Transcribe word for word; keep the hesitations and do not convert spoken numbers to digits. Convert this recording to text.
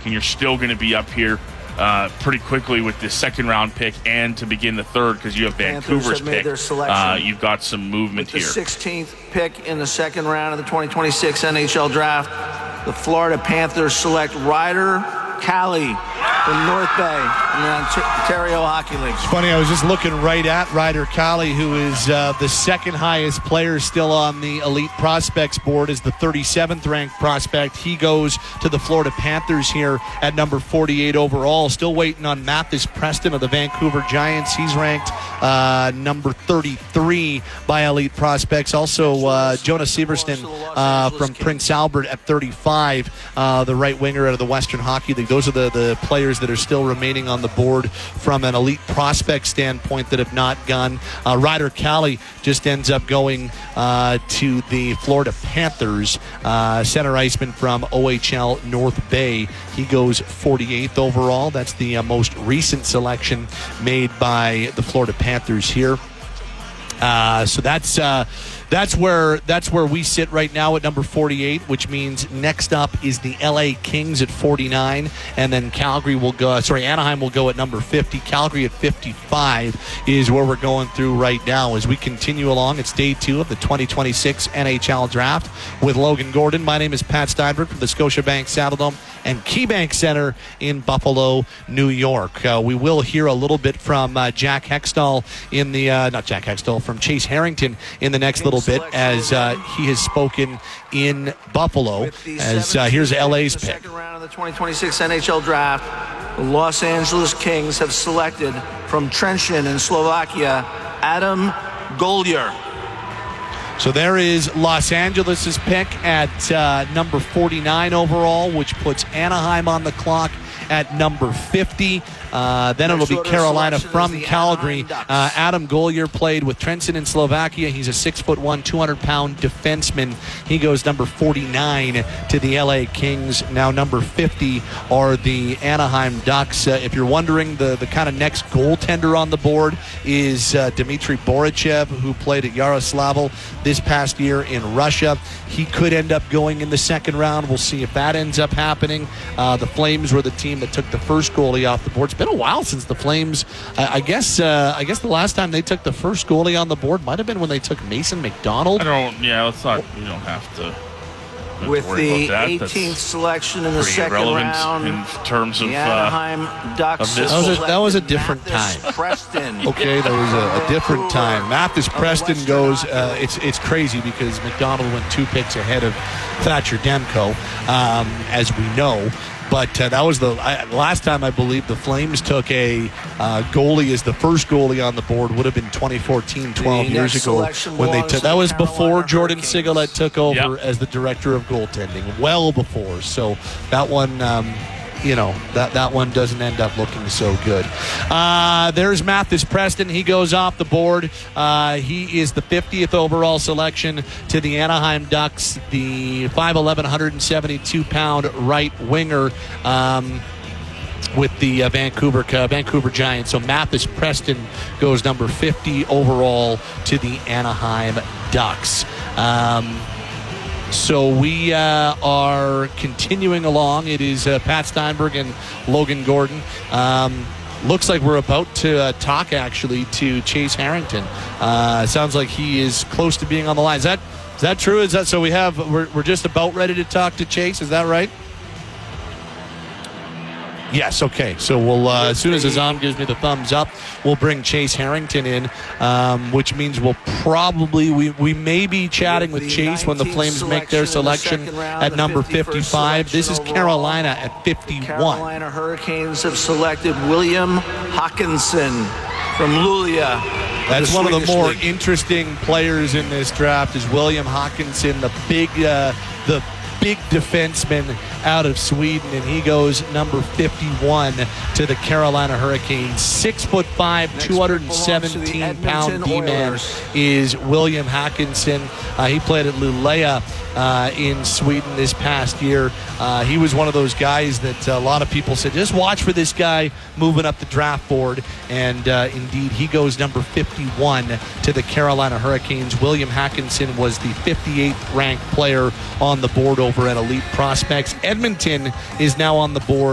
pick, and you're still going to be up here uh, pretty quickly with the second round pick and to begin the third because you have Vancouver's have made pick. their Uh, you've got some movement with the here. sixteenth pick in the second round of the twenty twenty-six N H L Draft, the Florida Panthers select Ryder Cali from North Bay in the Ontario Hockey League. It's funny, I was just looking right at Ryder Cali, who is uh, the second highest player still on the elite prospects board, is the thirty-seventh ranked prospect. He goes to the Florida Panthers here at number forty-eight overall. Still waiting on Mathis Preston of the Vancouver Giants. He's ranked uh, number thirty-three by elite prospects. Also, uh, Jonas Severston uh, from Prince Albert at thirty-five, uh, the right winger out of the Western Hockey League. Those are the, the players that are still remaining on the board from an elite prospect standpoint that have not gone. Uh, Ryder Cali just ends up going uh, to the Florida Panthers, uh, center iceman from O H L North Bay. He goes forty-eighth overall. That's the uh, most recent selection made by the Florida Panthers here. Uh, so that's uh, that's where that's where we sit right now at number forty-eight, which means next up is the L A Kings at forty-nine, and then Calgary will go. Sorry, Anaheim will go at number fifty. Calgary at fifty-five is where we're going through right now as we continue along. It's day two of the twenty twenty-six N H L Draft with Logan Gordon. My name is Pat Steinberg from the Scotiabank Saddledome and KeyBank Center in Buffalo, New York. Uh, we will hear a little bit from uh, Jack Hextall in the uh, not Jack Hextall from Chase Harrington in the next little bit as uh, he has spoken in Buffalo. As uh, here's L A's pick. Second round of the twenty twenty-six N H L Draft, the Los Angeles Kings have selected from Trenčín in Slovakia, Adam Golyer. So there is Los Angeles' pick at uh, number forty-nine overall, which puts Anaheim on the clock at number fifty. Uh, then it'll be Carolina from Calgary. Uh, Adam Golyer played with Trenčín in Slovakia. He's a six foot one, two hundred pound defenseman. He goes number forty-nine to the L A Kings. Now number fifty are the Anaheim Ducks. Uh, if you're wondering, the, the kind of next goaltender on the board is uh, Dmitry Borichev, who played at Yaroslavl this past year in Russia. He could end up going in the second round. We'll see if that ends up happening. Uh, the Flames were the team that took the first goalie off the board. It's been a while since the Flames. Uh, I guess. Uh, I guess the last time they took the first goalie on the board might have been when they took Mason McDonald. I don't. Yeah, let's not. You don't have to. Have With to worry the about that. eighteenth That's terms in the second round, in terms of the uh, Anaheim Ducks. of this. That was a, that was a different time. Preston. Okay, that was a, a different time. Mathis Preston goes. Uh, it's it's crazy because McDonald went two picks ahead of Thatcher Demko, um, as we know. But uh, that was the I, last time I believe the Flames took a uh, goalie as the first goalie on the board. Would have been twenty fourteen, twelve years ago when they took. That was before Jordan Sigalet took over Yep. as the director of goaltending. Well before. So that one. Um, You know, that, that one doesn't end up looking so good. Uh, there's Mathis Preston. He goes off the board. Uh, he is the fiftieth overall selection to the Anaheim Ducks, the five eleven, one seventy-two pound right winger um, with the uh, Vancouver uh, Vancouver Giants. So Mathis Preston goes number fifty overall to the Anaheim Ducks. Um So we uh, are continuing along. It is uh, Pat Steinberg and Logan Gordon. Um, looks like we're about to uh, talk, actually, to Chase Harrington. Uh, sounds like he is close to being on the line. Is that is that true? Is that so? We have we're we're just about ready to talk to Chase. Is that right? Yes, okay. So we'll uh, as soon as Azam gives me the thumbs up, we'll bring Chase Harrington in, um, which means we'll probably, we, we may be chatting with Chase when the Flames make their selection at number fifty-five. This is Carolina at fifty-one. Carolina Hurricanes have selected William Hawkinson from Luleå. That's the one of the Swedish more League. interesting players in this draft is William Hawkinson, the big, uh, the big defenseman out of Sweden, and he goes number fifty-one to the Carolina Hurricanes. Six foot five, two hundred seventeen pound D-man is William Hawkinson. Uh, he played at Luleå uh, in Sweden this past year. Uh, he was one of those guys that a lot of people said, just watch for this guy moving up the draft board. And uh, indeed, he goes number fifty-one to the Carolina Hurricanes. William Hawkinson was the fifty-eighth ranked player on the board over at Elite Prospects. Edmonton is now on the board